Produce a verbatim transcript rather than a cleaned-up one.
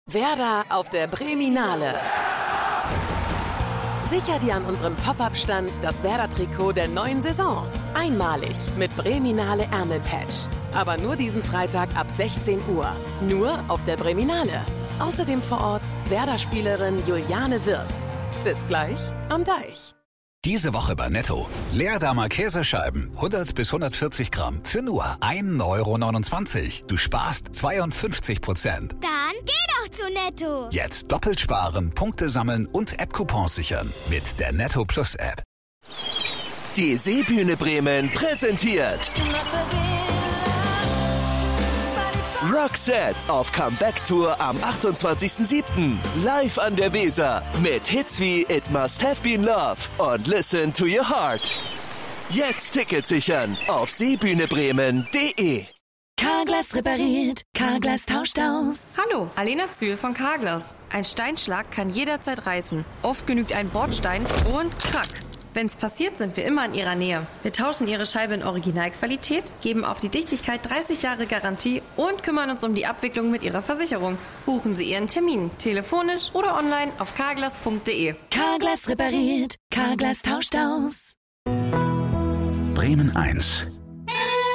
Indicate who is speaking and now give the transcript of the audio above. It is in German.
Speaker 1: Werder auf der Breminale. Sicher dir an unserem Pop-Up-Stand das Werder-Trikot der neuen Saison. Einmalig mit Breminale Ärmelpatch. Aber nur diesen Freitag ab sechzehn Uhr. Nur auf der Breminale. Außerdem vor Ort Werder-Spielerin Juliane Wirz. Bis gleich am Deich.
Speaker 2: Diese Woche bei Netto. Leerdamer Käsescheiben, hundert bis hundertvierzig Gramm, für nur ein Euro neunundzwanzig. Du sparst zweiundfünfzig Prozent.
Speaker 3: Dann geh doch zu Netto.
Speaker 2: Jetzt doppelt sparen, Punkte sammeln und App-Coupons sichern mit der Netto Plus App.
Speaker 4: Die Seebühne Bremen präsentiert Roxette auf Comeback-Tour am achtundzwanzigsten siebten Live an der Weser mit Hits wie It Must Have Been Love und Listen to Your Heart. Jetzt Tickets sichern auf seebühnebremen punkt de.
Speaker 5: Carglass repariert, Carglass tauscht aus.
Speaker 6: Hallo, Alena Zühl von Carglass. Ein Steinschlag kann jederzeit reißen. Oft genügt ein Bordstein und krack. Wenn's passiert, sind wir immer in Ihrer Nähe. Wir tauschen Ihre Scheibe in Originalqualität, geben auf die Dichtigkeit dreißig Jahre Garantie und kümmern uns um die Abwicklung mit Ihrer Versicherung. Buchen Sie Ihren Termin, telefonisch oder online auf carglass punkt de.
Speaker 5: Carglass repariert, Carglass tauscht aus.
Speaker 2: Bremen eins.